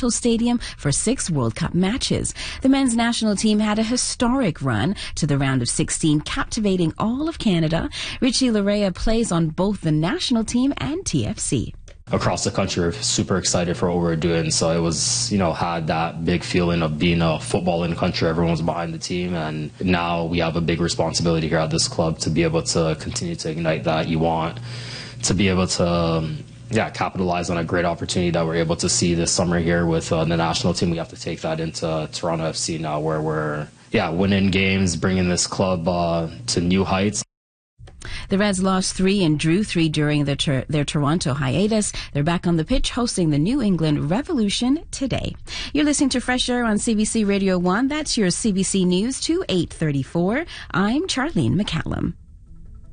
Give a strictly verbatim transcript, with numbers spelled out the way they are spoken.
Toronto Stadium for six World Cup matches. The men's national team had a historic run to the round of sixteen, captivating all of Canada. Richie Laryea plays on both the national team and T F C. Across the country, we're super excited for what we're doing. So it was, you know, had that big feeling of being a football in the country. Everyone was behind the team, and now we have a big responsibility here at this club to be able to continue to ignite that. You want to be able to, um, yeah, capitalize on a great opportunity that we're able to see this summer here with uh, the national team. We have to take that into Toronto F C now, where we're, yeah, winning games, bringing this club uh, to new heights. The Reds lost three and drew three during the ter- their Toronto hiatus. They're back on the pitch hosting the New England Revolution today. You're listening to Fresh Air on C B C Radio one. That's your C B C News to eight thirty-four. I'm Charlene McCallum.